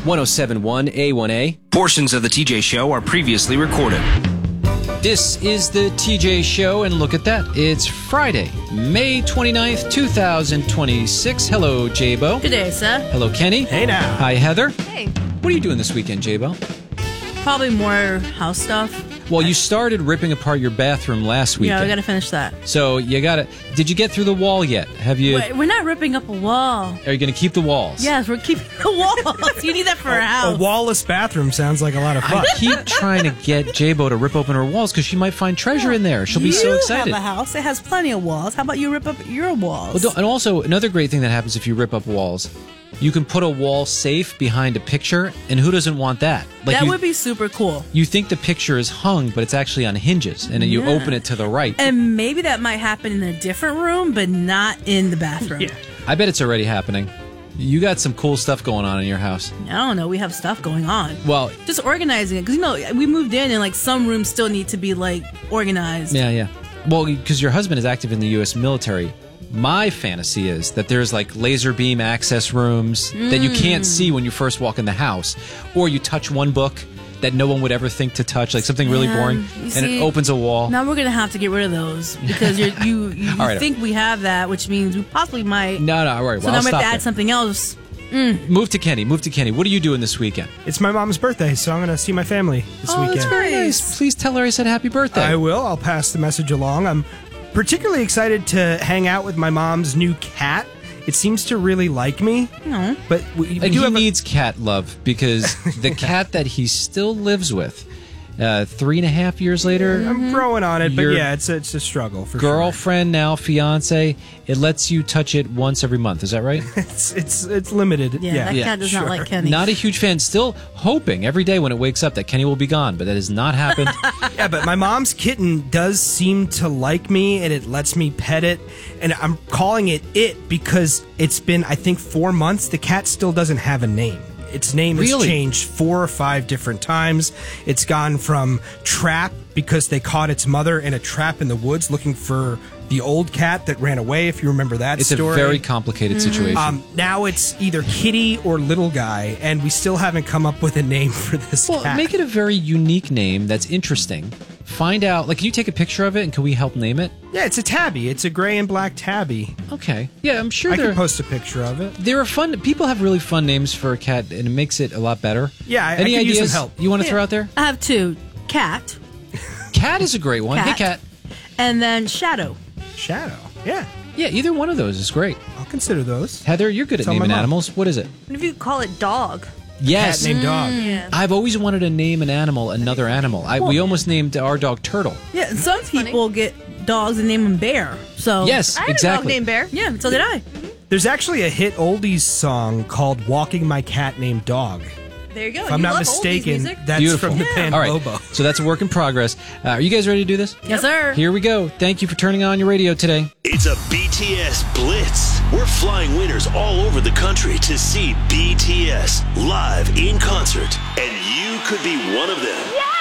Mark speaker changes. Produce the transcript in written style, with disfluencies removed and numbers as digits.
Speaker 1: 107.1 A1A.
Speaker 2: Portions of the TJ Show are previously recorded.
Speaker 1: This is the TJ Show, and look at that. It's Friday, May 29th, 2026. Hello, J-Bo.
Speaker 3: Good day, sir.
Speaker 1: Hello, Kenny.
Speaker 4: Hey now.
Speaker 1: Hi, Heather.
Speaker 3: Hey.
Speaker 1: What are you doing this weekend, J-Bo?
Speaker 3: Probably more house stuff.
Speaker 1: Well, you started ripping apart your bathroom last weekend.
Speaker 3: Yeah, we gotta finish that.
Speaker 1: So you gotta. Did you get through the wall yet? Have you?
Speaker 3: Wait, we're not ripping up a wall.
Speaker 1: Are you gonna keep the walls?
Speaker 3: Yes, we're keeping the walls. You need that for a house.
Speaker 4: A wall-less bathroom sounds like a lot of fun.
Speaker 1: I keep trying to get J-Bo to rip open her walls because she might find treasure in there. She'll be so excited.
Speaker 3: You have a house. It has plenty of walls. How about you rip up your walls?
Speaker 1: Well, and also, another great thing that happens if you rip up walls, you can put a wall safe behind a picture, and who doesn't want that?
Speaker 3: That would be super cool.
Speaker 1: You think the picture is hung, but it's actually on hinges, and then you open it to the right.
Speaker 3: And maybe that might happen in a different room, but not in the bathroom.
Speaker 4: Yeah.
Speaker 1: I bet it's already happening. You got some cool stuff going on in your house.
Speaker 3: I don't know. We have stuff going on.
Speaker 1: Well,
Speaker 3: just organizing it. Because, we moved in and, some rooms still need to be, organized.
Speaker 1: Yeah. Well, because your husband is active in the U.S. military. My fantasy is that there's laser beam access rooms that you can't see when you first walk in the house, or you touch one book that no one would ever think to touch, something really boring, and it opens a wall.
Speaker 3: Now we're going to have to get rid of those because you
Speaker 1: right,
Speaker 3: think we have that, which means we possibly might.
Speaker 1: No, all right.
Speaker 3: So
Speaker 1: well,
Speaker 3: now we have to add
Speaker 1: there.
Speaker 3: something else.
Speaker 1: Move to Kenny. What are you doing this weekend?
Speaker 4: It's my mom's birthday, so I'm going to see my family this weekend.
Speaker 1: That's very nice. Please tell her I said happy birthday.
Speaker 4: I will. I'll pass the message along. I'm particularly excited to hang out with my mom's new cat. It seems to really like me.
Speaker 3: No.
Speaker 4: But
Speaker 1: and he needs cat love because the cat that he still lives with, 3.5 years later,
Speaker 4: I'm growing on it, but
Speaker 1: Your
Speaker 4: yeah, it's a struggle for
Speaker 1: girlfriend, now fiance, it lets you touch it once every month. Is that right?
Speaker 4: sure. It's limited.
Speaker 3: Yeah, that cat does not like Kenny.
Speaker 1: Not a huge fan. Still hoping every day when it wakes up that Kenny will be gone, but that has not happened.
Speaker 4: Yeah, but my mom's kitten does seem to like me, and it lets me pet it. And I'm calling it because it's been, I think, 4 months. The cat still doesn't have a name. Its name has changed 4 or 5 different times. It's gone from Trap because they caught its mother in a trap in the woods looking for the old cat that ran away, if you remember that story.
Speaker 1: It's a very complicated situation.
Speaker 4: Now it's either Kitty or Little Guy, and we still haven't come up with a name for this cat.
Speaker 1: Well, make it a very unique name that's interesting. Find out, can you take a picture of it, and can we help name it?
Speaker 4: Yeah, it's a tabby. It's a gray and black tabby.
Speaker 1: Okay. Yeah, I'm sure
Speaker 4: I can post a picture of it.
Speaker 1: There are fun. People have really fun names for a cat, and it makes it a lot better.
Speaker 4: Yeah,
Speaker 1: Any
Speaker 4: I could
Speaker 1: ideas
Speaker 4: use some help.
Speaker 1: You want to throw out there?
Speaker 3: I have 2. Cat.
Speaker 1: Cat is a great one.
Speaker 3: Cat.
Speaker 1: Hey, Cat.
Speaker 3: And then Shadow.
Speaker 4: Shadow. Yeah.
Speaker 1: Yeah, either one of those is great.
Speaker 4: I'll consider those.
Speaker 1: Heather, you're good at
Speaker 4: Tell my
Speaker 1: naming
Speaker 4: mom.
Speaker 1: animals. What is it?
Speaker 5: What if you call it dog?
Speaker 1: Yes.
Speaker 4: Cat named Dog.
Speaker 5: Yeah.
Speaker 1: I've always wanted to name an animal another animal. We almost named our dog Turtle.
Speaker 3: Yeah, and some people get dogs and name them Bear. So
Speaker 1: Yes,
Speaker 5: I had
Speaker 1: exactly.
Speaker 5: a dog named Bear.
Speaker 3: Yeah, so did I.
Speaker 4: There's actually a hit oldies song called Walking My Cat Named Dog.
Speaker 5: There you go.
Speaker 4: If I'm not mistaken, that's
Speaker 1: Beautiful.
Speaker 4: from the band
Speaker 1: All right,
Speaker 4: Lobo.
Speaker 1: so that's a work in progress. Are you guys ready to do this?
Speaker 3: Yes, sir.
Speaker 1: Here we go. Thank you for turning on your radio today.
Speaker 6: It's a BTS Blitz. We're flying winners all over the country to see BTS live in concert, and you could be one of them.
Speaker 5: Yeah!